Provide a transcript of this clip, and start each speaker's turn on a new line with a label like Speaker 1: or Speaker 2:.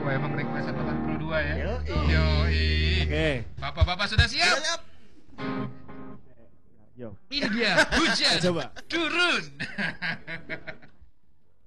Speaker 1: Oh, emang request 82 ya?
Speaker 2: Yoi.
Speaker 1: Oke. Bapak-bapak sudah siap?
Speaker 2: Siap.
Speaker 3: Yo.
Speaker 1: Ini dia hujan
Speaker 3: Coba.
Speaker 1: turun.